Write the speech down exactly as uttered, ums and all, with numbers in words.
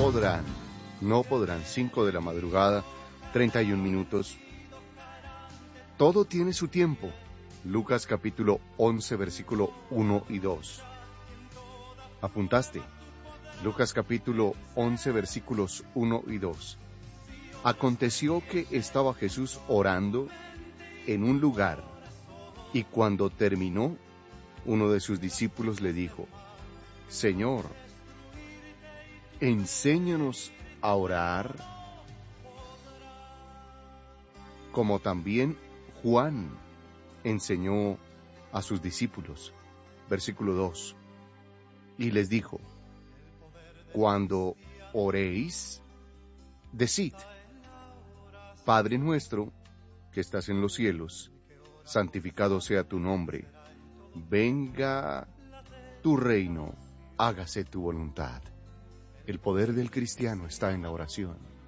podrán, no podrán, cinco de la madrugada, treinta y un minutos. Todo tiene su tiempo. Lucas capítulo once, versículo uno y dos. ¿Apuntaste? Lucas capítulo once, versículos uno y dos. Aconteció que estaba Jesús orando en un lugar, y cuando terminó, uno de sus discípulos le dijo: Señor, enséñanos a orar, como también Juan enseñó a sus discípulos. Versículo dos. Y les dijo: Cuando oréis, decid: Padre nuestro, que estás en los cielos, santificado sea tu nombre. Venga tu reino, hágase tu voluntad. El poder del cristiano está en la oración.